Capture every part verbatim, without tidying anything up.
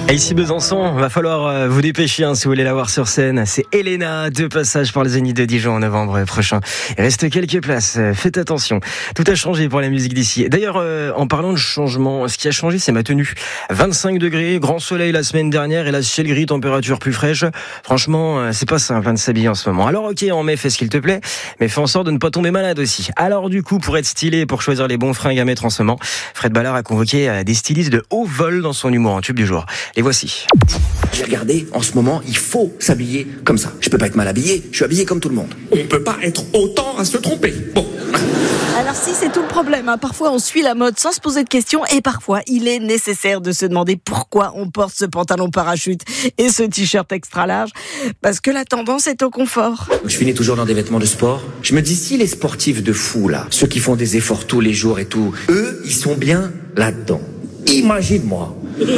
Et ici Besançon, va falloir vous dépêcher hein, si vous voulez la voir sur scène. C'est Elena, de passage pour le Zénith de Dijon en novembre prochain. Il reste quelques places, faites attention. Tout a changé pour la musique d'ici. D'ailleurs, euh, en parlant de changement, ce qui a changé, c'est ma tenue. vingt-cinq degrés, grand soleil la semaine dernière et là, ciel gris, température plus fraîche. Franchement, c'est pas simple hein, de s'habiller en ce moment. Alors ok, en mai, fais ce qu'il te plaît, mais fais en sorte de ne pas tomber malade aussi. Alors du coup, pour être stylé, pour choisir les bons fringues à mettre en ce moment, Fred Ballard a convoqué des stylistes de haut vol dans son humour en tube du jour. Les voici. J'ai regardé, en ce moment, il faut s'habiller comme ça. Je peux pas être mal habillé, je suis habillé comme tout le monde. On peut pas être autant à se tromper. Bon. Alors si, c'est tout le problème. Hein. Parfois, on suit la mode sans se poser de questions et parfois, il est nécessaire de se demander pourquoi on porte ce pantalon parachute et ce t-shirt extra large. Parce que la tendance est au confort. Je finis toujours dans des vêtements de sport. Je me dis, si les sportifs de fou, là, ceux qui font des efforts tous les jours et tout, eux, ils sont bien là-dedans. Imagine-moi.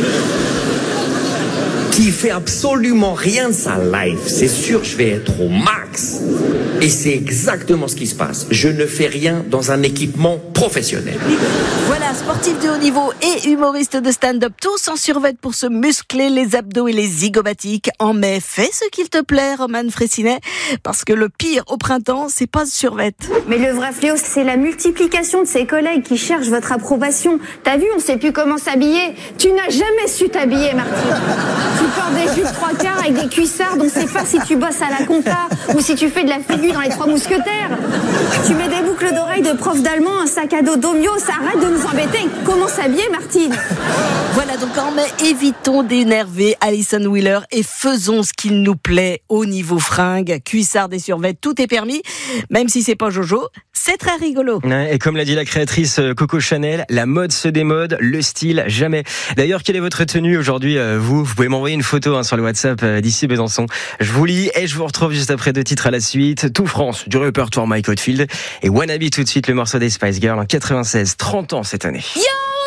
Qui fait absolument rien de sa life, c'est sûr je vais être au max. Et c'est exactement ce qui se passe. Je ne fais rien dans un équipement professionnel. Voilà, sportif de haut niveau et humoriste de stand-up, tous en survêt pour se muscler les abdos et les zygomatiques. En mai, fais ce qu'il te plaît, Roman Fressinet, parce que le pire au printemps, c'est pas ce survêt. Mais le vrai fléau, c'est la multiplication de ses collègues qui cherchent votre approbation. T'as vu, on sait plus comment s'habiller. Tu n'as jamais su t'habiller, Martine. Tu portes des jupes trois quarts avec des cuissards, on sait pas si tu bosses à la compta ou si tu fais de la figure dans les Trois Mousquetaires. Tu mets des boucles d'oreilles de prof d'allemand, un sac à dos d'Omio, ça arrête de nous embêter. Comment s'habiller, Martine? Voilà, donc en mai, évitons d'énerver Alison Wheeler et faisons ce qu'il nous plaît au niveau fringues, cuissards et survêtements, tout est permis, même si c'est pas Jojo, c'est très rigolo. Et comme l'a dit la créatrice Coco Chanel, la mode se démode, le style jamais. D'ailleurs, quelle est votre tenue aujourd'hui, vous? Vous pouvez m'envoyer une photo hein, sur le WhatsApp d'ici Besançon. Je vous lis et je vous retrouve juste après deux titres à la suite. Tout France, du répertoire Mike Oldfield et Wannabe tout de suite, le morceau des Spice Girls en quatre-vingt-seize, trente ans cette année. Yo